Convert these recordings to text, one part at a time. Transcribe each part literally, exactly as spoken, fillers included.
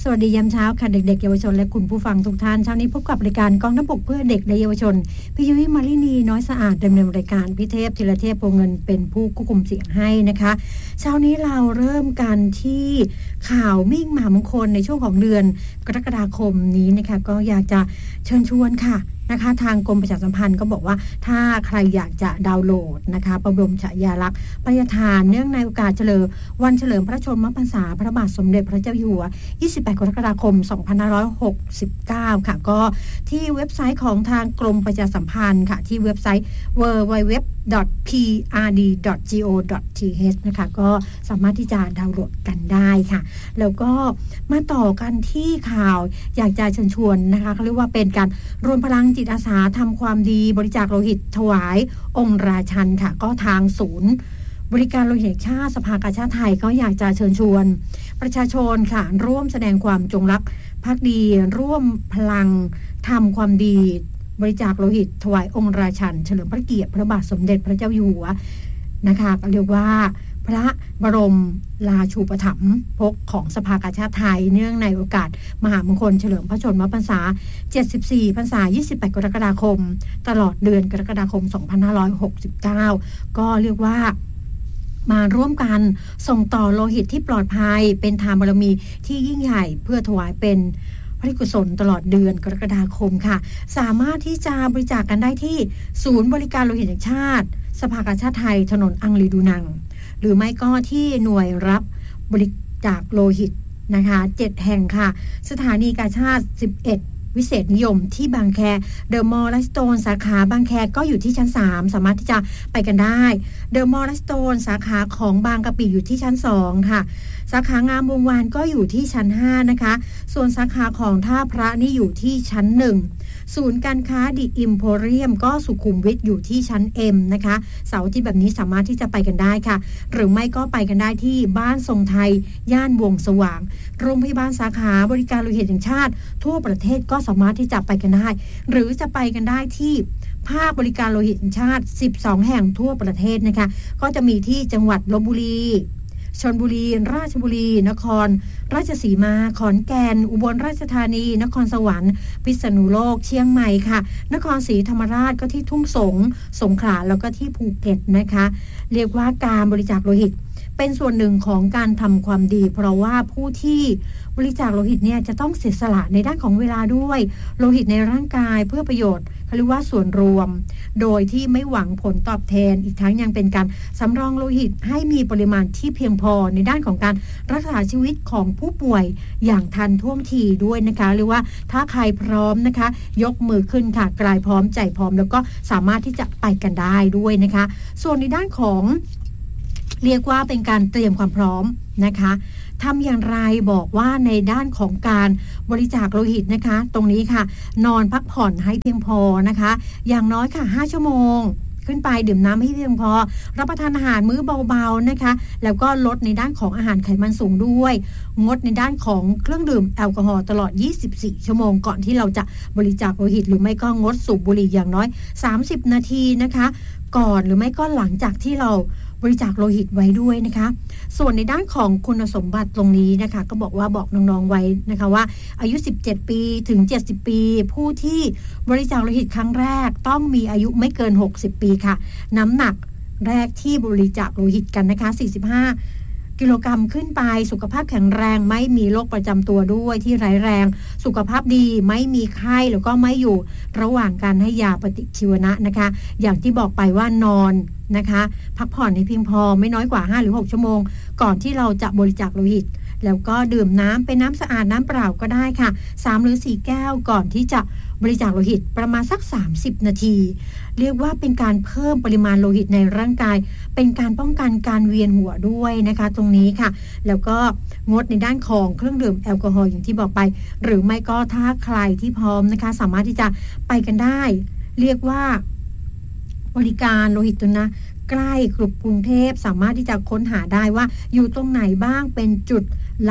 วัสดียามเช้าค่ะเด็กๆเยาวชนและคุณผู้ฟังทุกท่านเช้านี้พบกับรายการกองทัพบกเพื่อเด็กและเยาวชนพี่ยุ้ยมาลินีน้อยสะอาดดำเนินรายการพี่เทพธีรเทพโพเงินเป็นผู้ควบคุมเสียงให้นะคะเช้านี้เราเริ่มกันที่ข่าวมิ่งมหามงคลในช่วงของเดือนกรกฎาคมนี้นะคะก็อยากจะเชิญชวนค่ะนะคะทางกรมประชาสัมพันธ์ก็บอกว่าถ้าใครอยากจะดาวน์โหลดนะคะพระบรมฉายาลักษณ์พระราชทานเนื่องในโอกาสเฉลิมวันเฉลิมพระชนมพรรษาพระบาทสมเด็จพระเจ้าอยู่หัวยี่สิบแปดกรกฎาคมสองพันห้าร้อยหกสิบเก้าค่ะก็ที่เว็บไซต์ของทางกรมประชาสัมพันธ์ค่ะที่เว็บไซต์ ดับเบิลยู ดับเบิลยู ดับเบิลยู ดอท พี อาร์ ดี ดอท จี โอ ดอท ที เอช นะคะก็สามารถที่จะดาวน์โหลดกันได้ค่ะแล้วก็มาต่อกันที่ข่าวอยากจะเชิญชวนนะคะเขาเรียกว่าเป็นการรวมพลังจิตอาสาทำความดีบริจาคโลหิตถวายองค์ราชันค่ะก็ทางศูนย์บริการโลหิตแห่งชาติสภากาชาดไทยก็อยากจะเชิญชวนประชาชนค่ะร่วมแสดงความจงรักภักดีร่วมพลังทำความดีบริจาคโลหิตถวายองค์ราชันเฉลิมพระเกียรติพระบาทสมเด็จพระเจ้าอยู่หัวนะคะเรียกว่าพระบรมราชูปถัมภ์พกของสภากาชาดไทยเนื่องในโอกาสมหามงคลเฉลิมพระชนมพรรษาเจ็ดสิบสี่พรรษายี่สิบแปดกรกฎาคมตลอดเดือนกรกฎาคมสองพันห้าร้อยหกสิบเก้าก็เรียกว่ามาร่วมกันส่งต่อโลหิตที่ปลอดภัยเป็นทานบารมีที่ยิ่งใหญ่เพื่อถวายเป็นพระกุศลตลอดเดือนกรกฎาคมค่ะสามารถที่จะบริจาค ก, กันได้ที่ศูนย์บริการโลหิตแห่งชาติสภากาชาดไทยถนนอังรีดูนังหรือไม่ก็ที่หน่วยรับบริจาคโลหิตนะคะเจ็ดแห่งค่ะสถานีกาชาดสิบเอ็ดวิเศษนิยมที่บางแคเดอะมอลล์ไลฟ์สโตนสาขาบางแคก็อยู่ที่ชั้นสามสามารถที่จะไปกันได้เดอะมอลล์ไลฟ์สโตนสาขาของบางกะปิอยู่ที่ชั้นสองค่ะสาขางามวงวานก็อยู่ที่ชั้นห้านะคะส่วนสาขาของท่าพระนี่อยู่ที่ชั้นหนึ่งศูนย์การค้าดิอิมโพเรียมก็สุขุมวิทอยู่ที่ชั้น M นะคะเสาร์ที่แบบนี้สามารถที่จะไปกันได้ค่ะหรือไม่ก็ไปกันได้ที่บ้านทรงไทยย่านวงสว่างโรงพยาบาลสาขาบริการโลหิตแห่งชาติทั่วประเทศก็สามารถที่จะไปกันได้หรือจะไปกันได้ที่ภาคบริการโลหิตแห่งชาติสิบสองแห่งทั่วประเทศนะคะก็จะมีที่จังหวัดลพบุรีชลบุรีราชบุรีนครราชสีมาขอนแก่นอุบลราชธานีนครสวรรค์พิษณุโลกเชียงใหม่ค่ะนครศรีธรรมราชก็ที่ทุ่งสงสงขลาแล้วก็ที่ภูเก็ตนะคะเรียกว่าการบริจาคโลหิตเป็นส่วนหนึ่งของการทำความดีเพราะว่าผู้ที่บริจาคโลหิตเนี่ยจะต้องเสียสละในด้านของเวลาด้วยโลหิตในร่างกายเพื่อประโยชน์เขาเรียกว่าส่วนรวมโดยที่ไม่หวังผลตอบแทนอีกทั้งยังเป็นการสำรองโลหิตให้มีปริมาณที่เพียงพอในด้านของการรักษาชีวิตของผู้ป่วยอย่างทันท่วงทีด้วยนะคะหรือว่าถ้าใครพร้อมนะคะยกมือขึ้นค่ะกลายพร้อมใจพร้อมแล้วก็สามารถที่จะไปกันได้ด้วยนะคะส่วนในด้านของเรียกว่าเป็นการเตรียมความพร้อมนะคะทำอย่างไรบอกว่าในด้านของการบริจาคโลหิตนะคะตรงนี้ค่ะนอนพักผ่อนให้เพียงพอนะคะอย่างน้อยค่ะห้าชั่วโมงขึ้นไปดื่มน้ำให้เพียงพอรับประทานอาหารมื้อเบาๆนะคะแล้วก็ลดในด้านของอาหารไขมันสูงด้วยงดในด้านของเครื่องดื่มแอลกอฮอล์ตลอดยี่สิบสี่ชั่วโมงก่อนที่เราจะบริจาคโลหิตหรือไม่ก็งดสูบบุหรี่อย่างน้อยสามสิบนาทีนะคะก่อนหรือไม่ก็หลังจากที่เราบริจาคโลหิตไว้ด้วยนะคะส่วนในด้านของคุณสมบัติตรงนี้นะคะก็บอกว่าบอกน้องๆไว้นะคะว่าอายุสิบเจ็ดปีถึงเจ็ดสิบปีผู้ที่บริจาคโลหิตครั้งแรกต้องมีอายุไม่เกินหกสิบปีค่ะน้ำหนักแรกที่บริจาคโลหิตกันนะคะสี่สิบห้ากิโลกรัมขึ้นไปสุขภาพแข็งแรงไม่มีโรคประจำตัวด้วยที่ร้ายแรงสุขภาพดีไม่มีไข้แล้วก็ไม่อยู่ระหว่างการให้ยาปฏิชีวนะนะคะอย่างที่บอกไปว่านอนนะคะพักผ่อนให้เพียงพอไม่น้อยกว่าห้าหรือหกชั่วโมงก่อนที่เราจะบริจาคโลหิตแล้วก็ดื่มน้ำเป็นน้ำสะอาดน้ำเปล่าก็ได้ค่ะสามหรือสี่แก้วก่อนที่จะบริจาคโลหิตประมาณสักสามสิบนาทีเรียกว่าเป็นการเพิ่มปริมาณโลหิตในร่างกายเป็นการป้องกันการเวียนหัวด้วยนะคะตรงนี้ค่ะแล้วก็งดในด้านของเครื่องดื่มแอลกอฮอล์อย่างที่บอกไปหรือไม่ก็ถ้าใครที่พร้อมนะคะสามารถที่จะไปกันได้เรียกว่าบริการโลหิตตัวนะใกล้กรุงเทพสามารถที่จะค้นหาได้ว่าอยู่ตรงไหนบ้างเป็นจุดรับบ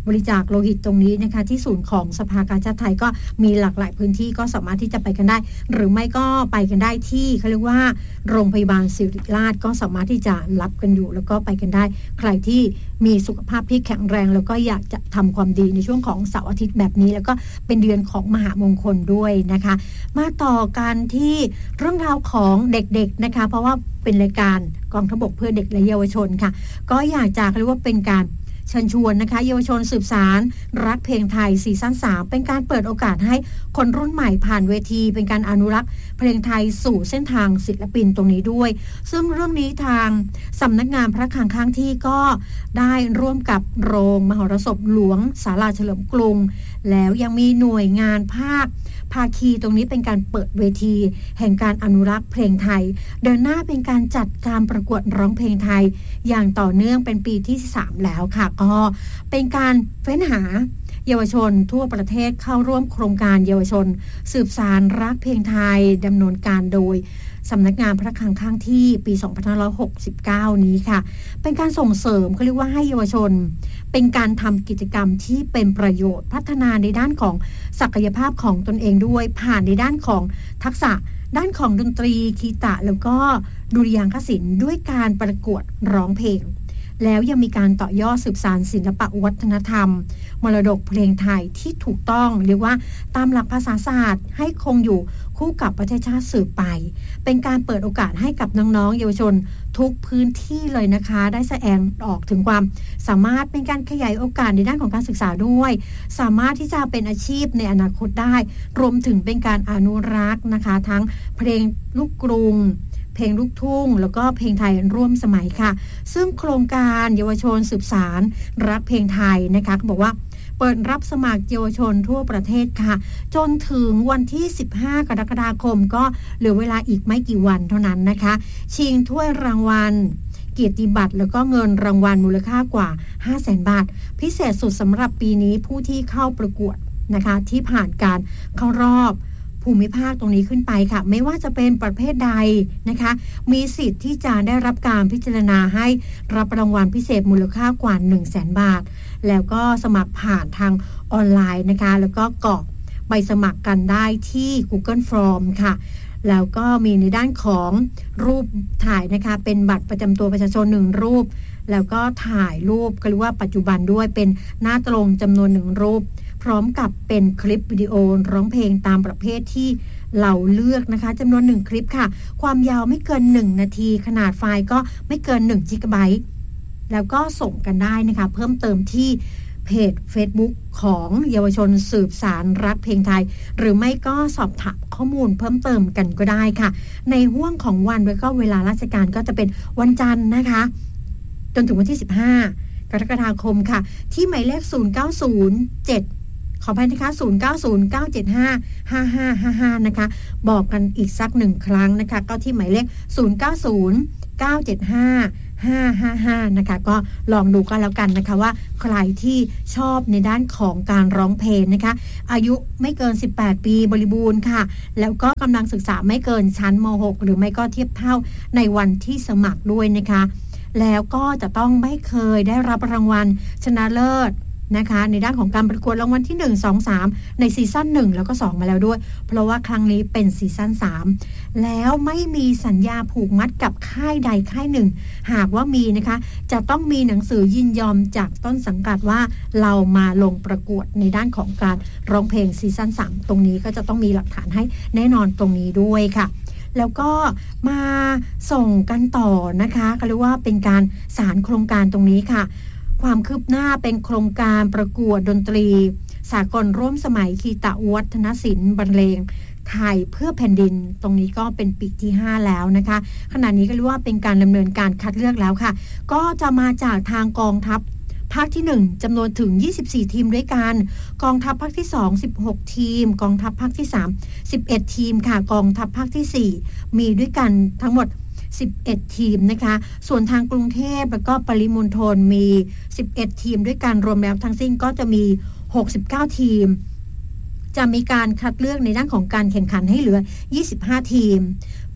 บริจาคโลหิตตรงนี้นะคะที่ศูนย์ของสภากาชาดไทยก็มีหลากหลายพื้นที่ก็สามารถที่จะไปกันได้หรือไม่ก็ไปกันได้ที่เขาเรียกว่าโรงพยาบาลศิริราชก็สามารถที่จะรับกันอยู่แล้วก็ไปกันได้ใครที่มีสุขภาพที่แข็งแรงแล้วก็อยากจะทำความดีในช่วงของเสาร์อาทิตย์แบบนี้แล้วก็เป็นเดือนของมหามงคลด้วยนะคะมาต่อกันที่เรื่องราวของเด็กๆนะคะเพราะว่าเป็นรายการกองทัพบกเพื่อเด็กและเยาวชนค่ะก็อยากจะเรียกว่าเป็นการเชิญชวนนะคะเยาวชนสืบสารรักเพลงไทยซีซั่นสามเป็นการเปิดโอกาสให้คนรุ่นใหม่ผ่านเวทีเป็นการอนุรักษ์เพลงไทยสู่เส้นทางศิลปินตรงนี้ด้วยซึ่งเรื่องนี้ทางสำนักงานพระคลังข้างที่ก็ได้ร่วมกับโรงมหรสพหลวงศาลาเฉลิมกรุงแล้วยังมีหน่วยงานภาคภาคีตรงนี้เป็นการเปิดเวทีแห่งการอนุรักษ์เพลงไทยเดินหน้าเป็นการจัดการประกวดร้องเพลงไทยอย่างต่อเนื่องเป็นปีที่สามแล้วค่ะก็เป็นการเฟ้นหาเยาวชนทั่วประเทศเข้าร่วมโครงการเยาวชนสืบสานรักเพลงไทยดำเนินการโดยสำนักงานพระคลังข้างที่ปีสองพันห้าร้อยหกสิบเก้านี้ค่ะเป็นการส่งเสริมเขาเรียกว่าให้เยาวชนเป็นการทำกิจกรรมที่เป็นประโยชน์พัฒนาในด้านของศักยภาพของตนเองด้วยผ่านในด้านของทักษะด้านของดนตรีคีตะแล้วก็ดุริยางคศิลป์ด้วยการประกวดร้องเพลงแล้วยังมีการต่อยอดสืบสานศิลปะวัฒนธรรมมรดกเพลงไทยที่ถูกต้องเรียกว่าตามหลักภาษาศาสตร์ให้คงอยู่คู่กับประเทศชาติสืบไปเป็นการเปิดโอกาสให้กับน้องๆเยาวชนทุกพื้นที่เลยนะคะได้แสดงออกถึงความสามารถเป็นการขยายโอกาสในด้านของการศึกษาด้วยสามารถที่จะเป็นอาชีพในอนาคตได้รวมถึงเป็นการอนุรักษ์นะคะทั้งเพลงลูกกรุงเพลงลูกทุ่งแล้วก็เพลงไทยร่วมสมัยค่ะซึ่งโครงการเยาวชนสืบสารรักเพลงไทยนะคะบอกว่าเปิดรับสมัครเยาวชนทั่วประเทศค่ะจนถึงวันที่สิบห้ากรกฎาคมก็เหลือเวลาอีกไม่กี่วันเท่านั้นนะคะชิงถ้วยรางวัลเกียรติบัตรแล้วก็เงินรางวัลมูลค่ากว่า ห้าแสน บาทพิเศษสุดสำหรับปีนี้ผู้ที่เข้าประกวดนะคะที่ผ่านการเข้ารอบภูมิภาคตรงนี้ขึ้นไปค่ะไม่ว่าจะเป็นประเภทใดนะคะมีสิทธิ์ที่จะได้รับการพิจารณาให้รับรางวัลพิเศษมูลค่ากว่า หนึ่งแสน บาทแล้วก็สมัครผ่านทางออนไลน์นะคะแล้วก็กรอกใบสมัครกันได้ที่ Google Form ค่ะแล้วก็มีในด้านของรูปถ่ายนะคะเป็นบัตรประจำตัวประชาชนหนึ่งรูปแล้วก็ถ่ายรูปก็เรียกว่าปัจจุบันด้วยเป็นหน้าตรงจำนวนหนึ่งรูปพร้อมกับเป็นคลิปวิดีโอร้องเพลงตามประเภทที่เราเลือกนะคะจำนวนหนึ่งคลิปค่ะความยาวไม่เกินหนึ่งนาทีขนาดไฟล์ก็ไม่เกินหนึ่งจิกะไบต์แล้วก็ส่งกันได้นะคะเพิ่มเติมที่เพจ Facebook ของเยาวชนสืบสารรักเพลงไทยหรือไม่ก็สอบถามข้อมูลเพิ่มเติมกันก็ได้ค่ะในห่วงของวันแล้วก็เวลาราชการก็จะเป็นวันจันทร์นะคะจนถึงวันที่สิบห้ากรกฎาคมค่ะที่หมายเลขศูนย์ เก้า ศูนย์ เจ็ดขออภัยนะคะศูนย์ เก้า ศูนย์ เก้า เจ็ด ห้า ห้า ห้า ห้า ห้านะคะบอกกันอีกสักหนึ่งครั้งนะคะก็ที่หมายเลขศูนย์ เก้า ศูนย์ เก้า เจ็ด ห้า ห้า ห้า ห้านะคะก็ลองดูกันแล้วกันนะคะว่าใครที่ชอบในด้านของการร้องเพลงนะคะอายุไม่เกินสิบแปดปีบริบูรณ์ค่ะแล้วก็กำลังศึกษาไม่เกินชั้นม หกหรือไม่ก็เทียบเท่าในวันที่สมัครด้วยนะคะแล้วก็จะต้องไม่เคยได้รับรางวัลชนะเลิศนะคะในด้านของการประกวดรางวัลที่หนึ่ง สอง สามในซีซั่นหนึ่งแล้วก็สองมาแล้วด้วยเพราะว่าครั้งนี้เป็นซีซั่นสามแล้วไม่มีสัญญาผูกมัดกับค่ายใดค่ายหนึ่งหากว่ามีนะคะจะต้องมีหนังสือยินยอมจากต้นสังกัดว่าเรามาลงประกวดในด้านของการร้องเพลงซีซั่นสามตรงนี้ก็จะต้องมีหลักฐานให้แน่นอนตรงนี้ด้วยค่ะแล้วก็มาส่งกันต่อนะคะก็เรียกว่าเป็นการสานโครงการตรงนี้ค่ะความคืบหน้าเป็นโครงการประกวดดนตรีสากลร่วมสมัยคีตะวัฒนศิลป์บรรเลงไทยเพื่อแผ่นดินตรงนี้ก็เป็นปีที่ห้าแล้วนะคะขณะนี้ก็เรียกว่าเป็นการดำเนินการคัดเลือกแล้วค่ะก็จะมาจากทางกองทัพภาคที่หนึ่งจำนวนถึงยี่สิบสี่ทีมด้วยกันกองทัพภาคที่สอง สิบหกทีมกองทัพภาคที่สาม สิบเอ็ดทีมค่ะกองทัพภาคที่สี่มีด้วยกันทั้งหมดสิบเอ็ดทีมนะคะส่วนทางกรุงเทพแล้วก็ปริมณฑลมีสิบเอ็ดทีมด้วยกันรวมแล้วทั้งสิ้นก็จะมีหกสิบเก้าทีมจะมีการคัดเลือกในด้านของการแข่งขันให้เหลือยี่สิบห้าทีมเ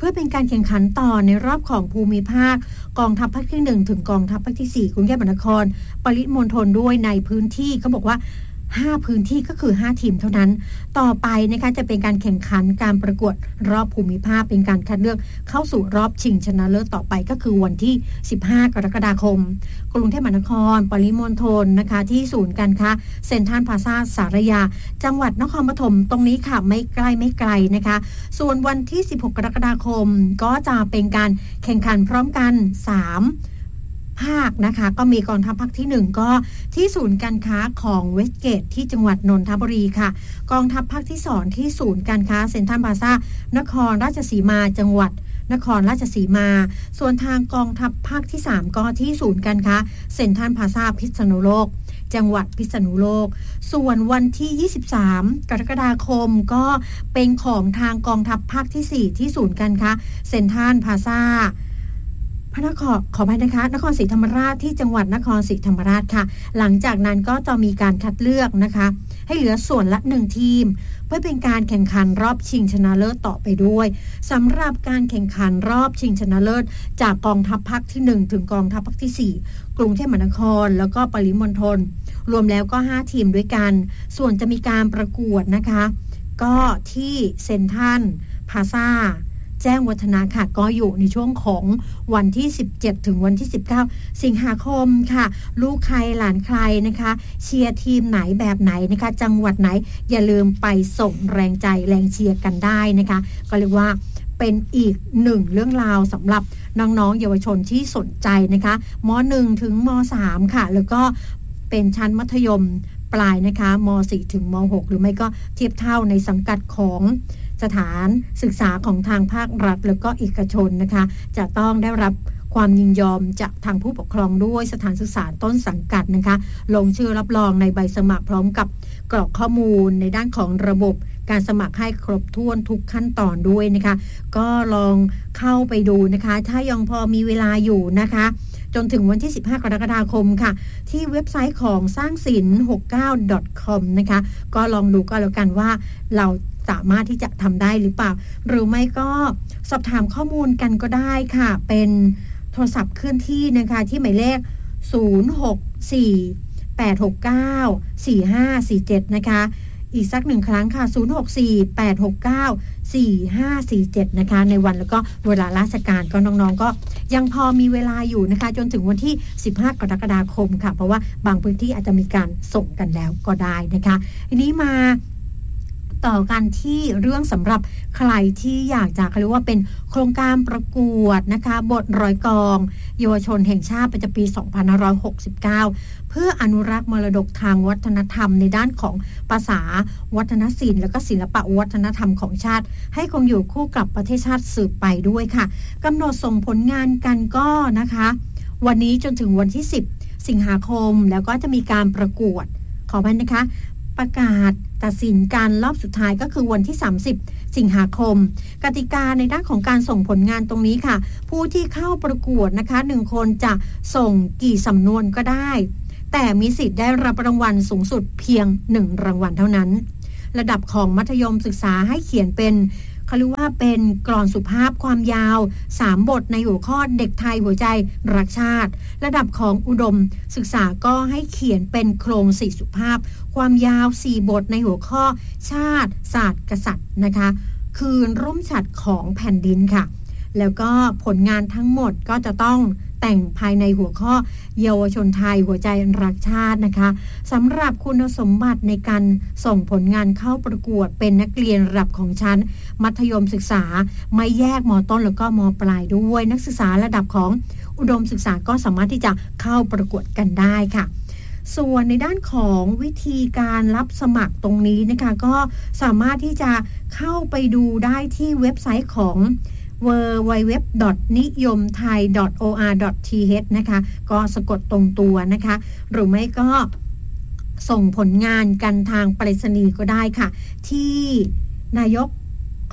พื่อเป็นการแข่งขันต่อในรอบของภูมิภาคกองทัพภาคที่หนึ่งถึงกองทัพภาคที่สี่กรุงเทพมหานครปริมณฑลด้วยในพื้นที่เขาบอกว่าห้าพื้นที่ก็คือห้าทีมเท่านั้นต่อไปนะคะจะเป็นการแข่งขันการประกวดรอบภูมิภาคเป็นการคัดเลือกเข้าสู่รอบชิงชนะเลิศต่อไปก็คือวันที่สิบห้ากรกฎาคมกรุงเทพมหานครปริมณฑลนะคะที่ศูนย์การค้าเซ็นทรัลพลาซ่าสารยาจังหวัดนครปฐมตรงนี้ค่ะไม่ใกล้ไม่ไกลนะคะส่วนวันที่สิบหกกรกฎาคมก็จะเป็นการแข่งขันพร้อมกันสามภาคนะคะก็มีกองทัพภาคที่หนึ่งก็ที่ศูนย์การค้าของเวสเกตที่จังหวัดนนทบุรีค่ะกองทัพภาคที่สองที่ศูนย์การค้าเซ็นทรัลพลาซ่านครราชสีมาจังหวัดนครราชสีมาส่วนทางกองทัพภาคที่สามก็ที่ศูนย์การค้าเซ็นทรัลพลาซ่าพิษณุโลกจังหวัดพิษณุโลกส่วนวันที่ยี่สิบสามกรกฎาคมก็เป็นของทางกองทัพภาคที่สี่ที่ศูนย์การค้าเซ็นทรัลพลาซ่าพระนครขออภัยนะคะนครศรีธรรมราชที่จังหวัดนครศรีธรรมราชค่ะหลังจากนั้นก็จะมีการคัดเลือกนะคะให้เหลือส่วนละหนึ่งทีมเพื่อเป็นการแข่งขันรอบชิงชนะเลิศต่อไปด้วยสำหรับการแข่งขันรอบชิงชนะเลิศจากกองทัพภาคที่หนึ่งถึงกองทัพภาคที่สี่กรุงเทพมหานครแล้วก็ปริมณฑลรวมแล้วก็ห้าทีมด้วยกันส่วนจะมีการประกวดนะคะก็ที่เซ็นทรัลพลาซ่าแจ้งวัฒนะค่ะก็อยู่ในช่วงของวันที่สิบเจ็ดถึงวันที่สิบเก้าสิงหาคมค่ะลูกใครหลานใครนะคะเชียร์ทีมไหนแบบไหนนะคะจังหวัดไหนอย่าลืมไปส่งแรงใจแรงเชียร์กันได้นะคะก็เรียกว่าเป็นอีกหนึ่งเรื่องราวสำหรับน้องๆเยาวชนที่สนใจนะคะม.หนึ่ง ถึงม.สาม ค่ะแล้วก็เป็นชั้นมัธยมปลายนะคะม.สี่ ถึงม.หก หรือไม่ก็เทียบเท่าในสังกัดของสถานศึกษาของทางภาครัฐแล้วก็เอกชนนะคะจะต้องได้รับความยินยอมจากทางผู้ปกครองด้วยสถานศึกษาต้นสังกัดนะคะลงชื่อรับรองในใบสมัครพร้อมกับกรอกข้อมูลในด้านของระบบการสมัครให้ครบถ้วนทุกขั้นตอนด้วยนะคะก็ลองเข้าไปดูนะคะถ้ายังพอมีเวลาอยู่นะคะจนถึงวันที่สิบห้ากรกฎาคมค่ะที่เว็บไซต์ของสร้างศิลป์หกสิบเก้า ดอท คอม นะคะก็ลองดูก็แล้วกันว่าเราสามารถที่จะทำได้หรือเปล่าหรือไม่ก็สอบถามข้อมูลกันก็ได้ค่ะเป็นโทรศัพท์เคลื่อนที่นะคะที่หมายเลขศูนย์ หก สี่ แปด หก เก้า สี่ ห้า สี่ เจ็ดนะคะอีกสักหนึ่งครั้งค่ะ ศูนย์ หก สี่ แปด หก เก้า สี่ ห้า สี่ เจ็ดนะคะในวันแล้วก็เวลาราชการก็น้องๆก็ยังพอมีเวลาอยู่นะคะจนถึงวันที่สิบห้ากรกฎาคมค่ะเพราะว่าบางพื้นที่อาจจะมีการส่งกันแล้วก็ได้นะคะทีนี้มาต่อกันที่เรื่องสำหรับใครที่อยากจะเรียกว่าเป็นโครงการประกวดนะคะบทร้อยกองเยาวชนแห่งชาติประจำปี สองพันห้าร้อยหกสิบเก้า เพื่ออนุรักษ์มรดกทางวัฒนธรรมในด้านของภาษาวัฒนศิลป์และก็ศิลปะวัฒนธรรมของชาติให้คงอยู่คู่กับประเทศชาติสืบไปด้วยค่ะกำหนดส่งผลงานกันก็นะคะวันนี้จนถึงวันที่สิบสิงหาคมแล้วก็จะมีการประกวดขออภัยนะคะประกาศตัดสินการรอบสุดท้ายก็คือวันที่สามสิบสิงหาคมกติกาในด้านของการส่งผลงานตรงนี้ค่ะผู้ที่เข้าประกวดนะคะหนึ่งคนจะส่งกี่สำนวนก็ได้แต่มีสิทธิ์ได้รับรางวัลสูงสุดเพียงหนึ่งรางวัลเท่านั้นระดับของมัธยมศึกษาให้เขียนเป็นเขาเรียกว่าเป็นกลอนสุภาพความยาวสามบทในหัวข้อเด็กไทยหัวใจรักชาติระดับของอุดมศึกษาก็ให้เขียนเป็นโครงสี่สุภาพความยาวสี่บทในหัวข้อชาติศาสตร์กษัตริย์นะคะคืนร่มฉัตรของแผ่นดินค่ะแล้วก็ผลงานทั้งหมดก็จะต้องแต่งภายในหัวข้อเยาวชนไทยหัวใจรักชาตินะคะสำหรับคุณสมบัติในการส่งผลงานเข้าประกวดเป็นนักเรียนระดับของชั้นมัธยมศึกษาไม่แยกม.ต้นแล้วก็ม.ปลายด้วยนักศึกษาระดับของอุดมศึกษาก็สามารถที่จะเข้าประกวดกันได้ค่ะส่วนในด้านของวิธีการรับสมัครตรงนี้นะคะก็สามารถที่จะเข้าไปดูได้ที่เว็บไซต์ของ ดับเบิลยู ดับเบิลยู ดับเบิลยู ดอท นิยมไทย ดอท โอ อาร์ ดอท ที เอช นะคะก็สะกดตรงตัวนะคะหรือไม่ก็ส่งผลงานกันทางไปรษณีย์ก็ได้ค่ะที่นายก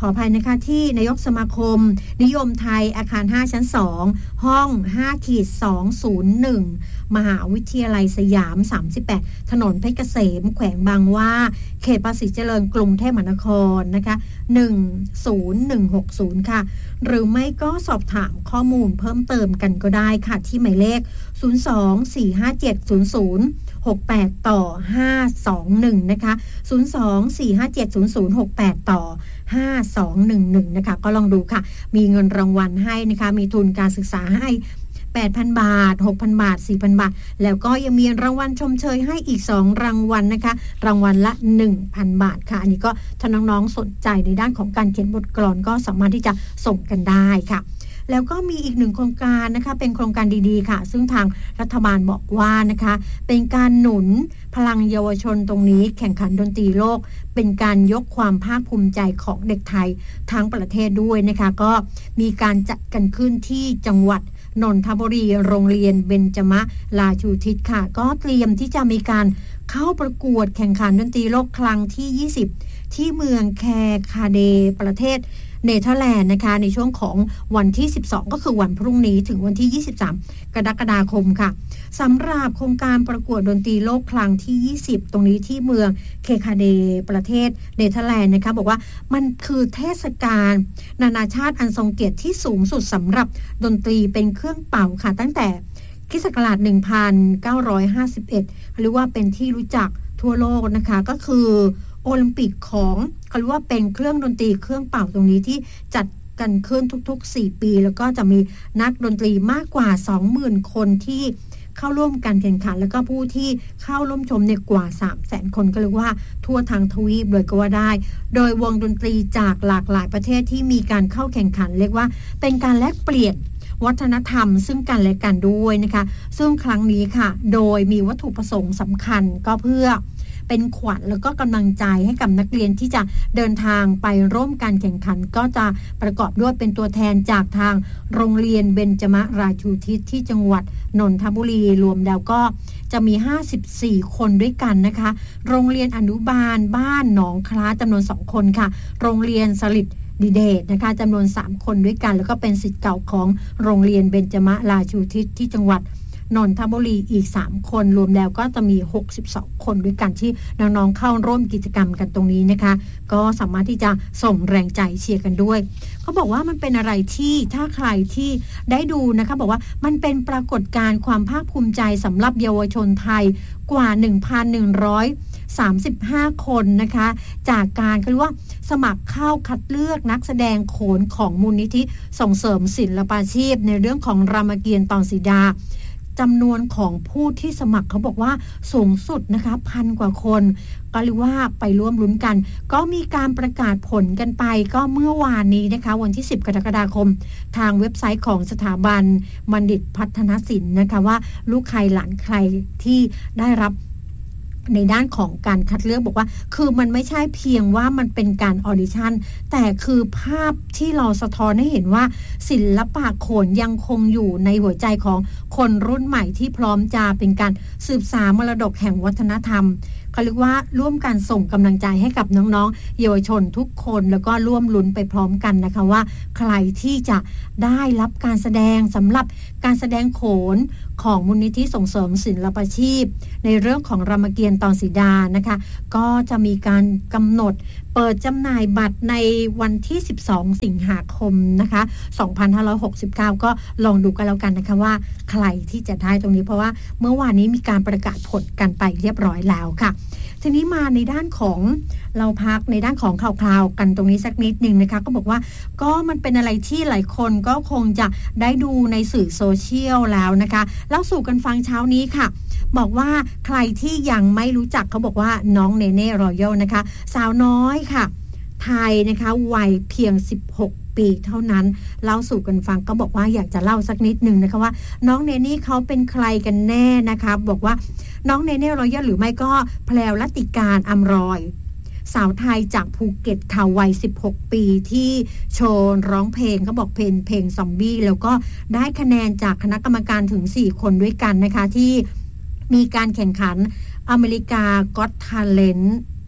ขออภัยนะคะที่นายกสมาคมนิยมไทยอาคารห้าชั้นสองห้อง ห้าสองศูนย์หนึ่ง มหาวิทยาลัยสยามสามสิบแปดถนนเพชรเกษมแขวงบางหว่าเขตภาษีเจริญกรุงเทพมหานครนะคะหนึ่ง ศูนย์ หนึ่ง หก ศูนย์ค่ะหรือไม่ก็สอบถามข้อมูลเพิ่มเติมกันก็ได้ค่ะที่หมายเลขศูนย์ สอง สี่ ห้า เจ็ด ศูนย์ ศูนย์ หก แปดต่อห้าสองหนึ่งนะคะศูนย์ สอง สี่ ห้า เจ็ด ศูนย์ ศูนย์ หก แปดต่อห้าสองหนึ่งหนึ่งนะคะก็ลองดูค่ะมีเงินรางวัลให้นะคะมีทุนการศึกษาให้ แปดพัน บาท หกพัน บาท สี่พัน บาทแล้วก็ยังมีรางวัลชมเชยให้อีกสองรางวัลนะคะรางวัลละ หนึ่งพัน บาทค่ะอันนี้ก็ถ้าน้องๆสนใจในด้านของการเขียนบทกลอนก็สามารถที่จะส่งกันได้ค่ะแล้วก็มีอีกหนึ่งโครงการนะคะเป็นโครงการดีๆค่ะซึ่งทางรัฐบาลบอกว่านะคะเป็นการหนุนพลังเยาวชนตรงนี้แข่งขันดนตรีโลกเป็นการยกความภาคภูมิใจของเด็กไทยทั้งประเทศด้วยนะคะก็มีการจัดกันขึ้นที่จังหวัดนนทบุรีโรงเรียนเบญจมราชูทิศค่ะก็เตรียมที่จะมีการเข้าประกวดแข่งขันดนตรีโลกครั้งที่ยี่สิบที่เมืองแคคาเดประเทศเนเธอร์แลนด์นะคะในช่วงของวันที่สิบสองก็คือวันพรุ่งนี้ถึงวันที่ยี่สิบสามกรกฎาคมค่ะสำหรับโครงการประกวดดนตรีโลกครั้งที่ยี่สิบตรงนี้ที่เมืองเคคาเดประเทศเนเธอร์แลนด์นะคะบอกว่ามันคือเทศกาลนานาชาติอันทรงเกียรติที่สูงสุดสำหรับดนตรีเป็นเครื่องเป่าค่ะตั้งแต่คริสต์ศักราชหนึ่งพันเก้าร้อยห้าสิบเอ็ดหรือว่าเป็นที่รู้จักทั่วโลกนะคะก็คือโอลิมปิกของเขาเรียกว่าเป็นเครื่องดนตรีเครื่องเป่าตรงนี้ที่จัดกันขึ้นทุกๆสี่ปีแล้วก็จะมีนักดนตรีมากกว่า สองหมื่น คนที่เข้าร่วมการแข่งขันแล้วก็ผู้ที่เข้าร่วมชมเนี่ยกว่า สามแสน คนก็เรียกว่าทั่วทางทวีปเลยก็ว่าได้โดยวงดนตรีจากหลากหลายประเทศที่มีการเข้าแข่งขันเรียกว่าเป็นการแลกเปลี่ยนวัฒนธรรมซึ่งกันและกันด้วยนะคะซึ่งครั้งนี้ค่ะโดยมีวัตถุประสงค์สำคัญก็เพื่อเป็นขวัญแล้วก็กำลังใจให้กับนักเรียนที่จะเดินทางไปร่วมการแข่งขันก็จะประกอบด้วยเป็นตัวแทนจากทางโรงเรียนเบญจมราชูทิศที่จังหวัดนนทบุรีรวมแล้วก็จะมีห้าสิบสี่คนด้วยกันนะคะโรงเรียนอนุบาลบ้านหนองคล้าจำนวนสองคนค่ะโรงเรียนสลิดดีเดชนะคะจำนวนสามคนด้วยกันแล้วก็เป็นศิษย์เก่าของโรงเรียนเบญจมราชูทิศที่จังหวัดนนทบุรีอีกสามคนรวมแล้วก็จะมีหกสิบสองคนด้วยกันที่น้องๆเข้าร่วมกิจกรรมกันตรงนี้นะคะก็สามารถที่จะส่งแรงใจเชียร์กันด้วยเขาบอกว่ามันเป็นอะไรที่ถ้าใครที่ได้ดูนะคะบอกว่ามันเป็นปรากฏการณ์ความภาคภูมิใจสำหรับเยาวชนไทยกว่า หนึ่งพันหนึ่งร้อยสามสิบห้า คนนะคะจากการเรียกว่าสมัครเข้าคัดเลือกนักแสดงโขนของมูลนิธิส่งเสริมศิลปาชีพในเรื่องของรามเกียรติ์ตอนสีดาจำนวนของผู้ที่สมัครเขาบอกว่าสูงสุดนะคะพันกว่าคนก็เรียกว่าไปร่วมลุ้นกันก็มีการประกาศผลกันไปก็เมื่อวานนี้นะคะวันที่สิบกรกฎาคมทางเว็บไซต์ของสถาบันบัณฑิตพัฒนศิลป์นะคะว่าลูกใครหลานใครที่ได้รับในด้านของการคัดเลือกบอกว่าคือมันไม่ใช่เพียงว่ามันเป็นการออดิชั่นแต่คือภาพที่เราสะท้อนให้เห็นว่าศิลปะโขนยังคงอยู่ในหัวใจของคนรุ่นใหม่ที่พร้อมจะเป็นการสืบสานมรดกแห่งวัฒนธรรมเขาเรียกว่าร่วมกันส่งกำลังใจให้กับน้องๆเยาวชนทุกคนแล้วก็ร่วมลุ้นไปพร้อมกันนะคะว่าใครที่จะได้รับการแสดงสำหรับการแสดงโขนของมูลนิธิส่งเสริมศิลปาชีพในเรื่องของรามเกียรติ์ตอนสีดานะคะก็จะมีการกำหนดเปิดจำหน่ายบัตรในวันที่สิบสองสิงหาคมนะคะสองพันห้าร้อยหกสิบเก้าก็ลองดูกันแล้วกันนะคะว่าใครที่จะได้ตรงนี้เพราะว่าเมื่อวานนี้มีการประกาศผลกันไปเรียบร้อยแล้วค่ะทีนี้มาในด้านของเราพักในด้านของข่าวๆกันตรงนี้สักนิดนึงนะคะก็บอกว่าก็มันเป็นอะไรที่หลายคนก็คงจะได้ดูในสื่อโซเชียลแล้วนะคะเล่าสู่กันฟังเช้านี้ค่ะบอกว่าใครที่ยังไม่รู้จักเขาบอกว่าน้องเนเน่รอยัลนะคะสาวน้อยค่ะไทยนะคะวัยเพียงสิบหกปีเท่านั้นเล่าสู่กันฟังก็บอกว่าอยากจะเล่าสักนิดนึงนะคะว่าน้องเนเน่เขาเป็นใครกันแน่นะคะบอกว่าน้องเนเน่รอยัลหรือไม่ก็แพรวรัตติการอำรอยสาวไทยจากภูเก็ตค่ะวัยสิบหกปีที่โชว์ร้องเพลงเขาบอกเพลงเพลงซอมบี้แล้วก็ได้คะแนนจากคณะกรรมการถึงสี่คนด้วยกันนะคะที่มีการแข่งขันอเมริกาก็อตทาเลนต์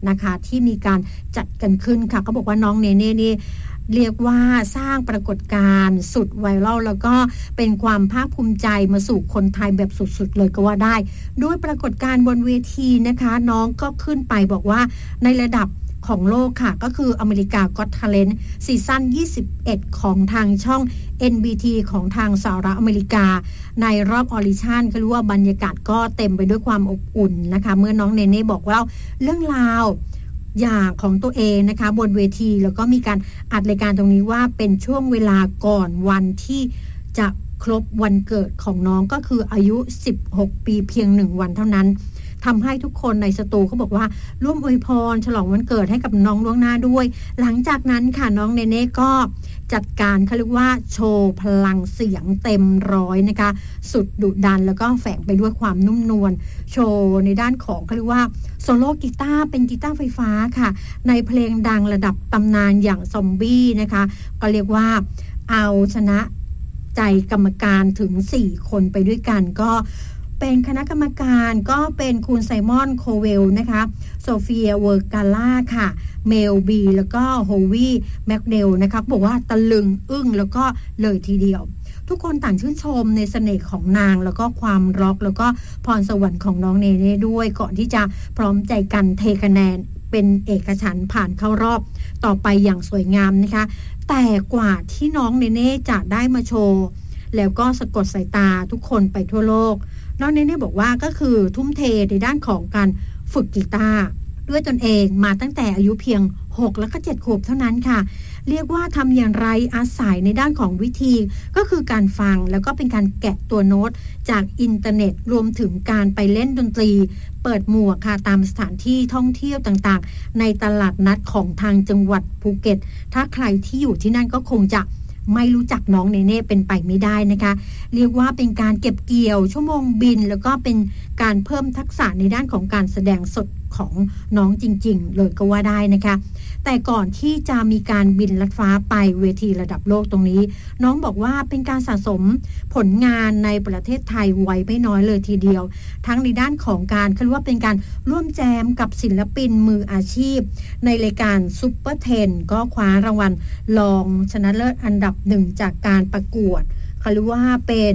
นะคะที่มีการจัดกันขึ้นค่ะก็บอกว่าน้องเนเน่นี่เรียกว่าสร้างปรากฏการณ์สุดไวรัลแล้วก็เป็นความภาคภูมิใจมาสู่คนไทยแบบสุดๆเลยก็ว่าได้ด้วยปรากฏการณ์บนเวทีนะคะน้องก็ขึ้นไปบอกว่าในระดับของโลกค่ะก็คืออเมริกาก็อต Talent ซีซั่นยี่สิบเอ็ดของทางช่อง เอ็น บี ที ของทางสหรัฐอเมริกาในรอบออดิชั่นก็รู้ว่าบรรยากาศก็เต็มไปด้วยความอบอุ่นนะคะเมื่อน้องเนเน่บอกว่าเรื่องราวอย่างของตัวเองนะคะบนเวทีแล้วก็มีการอัดรายการตรงนี้ว่าเป็นช่วงเวลาก่อนวันที่จะครบวันเกิดของน้องก็คืออายุสิบหกปีเพียงหนึ่งวันเท่านั้นทำให้ทุกคนในสตูเขาบอกว่าร่วมอวยพรฉลองวันเกิดให้กับน้องล่วงหน้าด้วยหลังจากนั้นค่ะน้องเนเน่ก็จัดการเขาเรียกว่าโชว์พลังเสียงเต็มร้อยนะคะสุดดุดันแล้วก็แฝงไปด้วยความนุ่มนวลโชว์ในด้านของเขาเรียกว่าโซโล่กีตาร์เป็นกีตาร์ไฟฟ้าค่ะในเพลงดังระดับตำนานอย่างซอมบี้นะคะก็เรียกว่าเอาชนะใจกรรมการถึงสี่คนไปด้วยกันก็เป็นคณะกรรมการก็เป็นคุณไซมอนโคเวลนะคะโซเฟียเวอร์กาล่าค่ะเมลบีแล้วก็โฮวีแมคเดลนะคะบอกว่าตะลึงอึ้งแล้วก็เลยทีเดียวทุกคนต่างชื่นชมในเสน่ห์ของนางแล้วก็ความร็อกแล้วก็พรสวรรค์ของน้องเนเน่ด้วยก่อนที่จะพร้อมใจกันเทคะแนนเป็นเอกฉันท์ผ่านเข้ารอบต่อไปอย่างสวยงามนะคะแต่กว่าที่น้องเนเน่จะได้มาโชว์แล้วก็สะกดสายตาทุกคนไปทั่วโลกน้องเนเน่บอกว่าก็คือทุ่มเทในด้านของการฝึกกีตาร์ด้วยตนเองมาตั้งแต่อายุเพียงหกแล้วก็เจ็ดขวบเท่านั้นค่ะเรียกว่าทำอย่างไรอาศัยในด้านของวิธีก็คือการฟังแล้วก็เป็นการแกะตัวโน้ตจากอินเทอร์เน็ตรวมถึงการไปเล่นดนตรีเปิดหมวกค่ะตามสถานที่ท่องเที่ยวต่างๆในตลาดนัดของทางจังหวัดภูเก็ตถ้าใครที่อยู่ที่นั่นก็คงจะไม่รู้จักน้องเนเน่เป็นไปไม่ได้นะคะเรียกว่าเป็นการเก็บเกี่ยวชั่วโมงบินแล้วก็เป็นการเพิ่มทักษะในด้านของการแสดงสดของน้องจริงๆเลยก็ว่าได้นะคะแต่ก่อนที่จะมีการบินลัดฟ้าไปเวทีระดับโลกตรงนี้น้องบอกว่าเป็นการสะสมผลงานในประเทศไทยไว้ไม่น้อยเลยทีเดียวทั้งในด้านของการคือว่าเป็นการร่วมแจมกับศิลปินมืออาชีพในรายการซุปเปอร์เทนก็คว้ารางวัลรองชนะเลิศอันดับหนึ่งจากการประกวดเขาเรียกว่าเป็น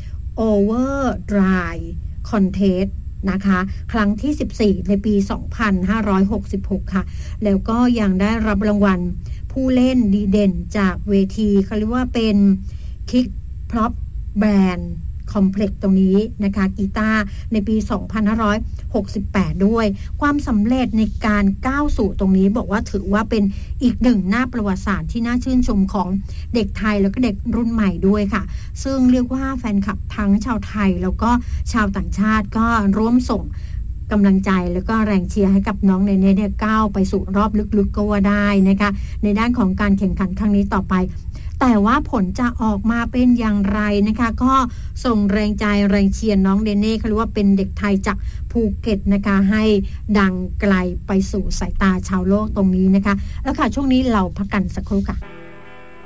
Overdrive Contestนะคะครั้งที่สิบสี่ในปีสองพันห้าร้อยหกสิบหกค่ะแล้วก็ยังได้รับรางวัลผู้เล่นดีเด่นจากเวทีเขาเรียกว่าเป็น Kick Prop Band Complex ตรงนี้นะคะกีตาร์ในปีสองพันห้าร้อยหกสิบแปดด้วยความสำเร็จในการก้าวสู่ตรงนี้บอกว่าถือว่าเป็นอีกหนึ่งหน้าประวัติศาสตร์ที่น่าชื่นชมของเด็กไทยแล้วก็เด็กรุ่นใหม่ด้วยค่ะซึ่งเรียกว่าแฟนคลับทั้งชาวไทยแล้วก็ชาวต่างชาติก็ร่วมส่งกำลังใจแล้วก็แรงเชียร์ให้กับน้องเนเน่เนี่ยก้าวไปสู่รอบลึกๆก็ว่าได้นะคะในด้านของการแข่งขันครั้งนี้ต่อไปแต่ว่าผลจะออกมาเป็นอย่างไรนะคะก็ส่งแรงใจแรงเชียร์น้องเนเน่เขาเรียกว่าเป็นเด็กไทยจากภูเก็ตนะคะให้ดังไกลไปสู่สายตาชาวโลกตรงนี้นะคะแล้วค่ะช่วงนี้เราพักกันสักครู่ค่ะ